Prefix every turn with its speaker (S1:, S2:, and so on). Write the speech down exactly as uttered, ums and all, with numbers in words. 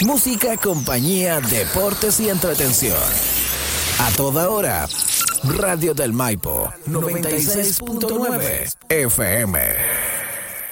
S1: Música, compañía, deportes y entretención. A toda hora. Radio del Maipo, noventa y seis punto nueve F M.